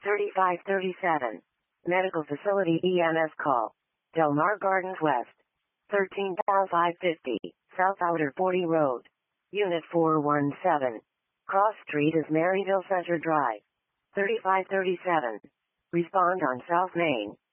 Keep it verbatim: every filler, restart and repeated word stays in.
thirty-five thirty-seven. Medical Facility E M S call. Del Mar Gardens West. thirteen five fifty, South Outer forty Road. Unit four one seven. Cross Street is Maryville Center Drive. thirty-five thirty-seven. Respond on South Main.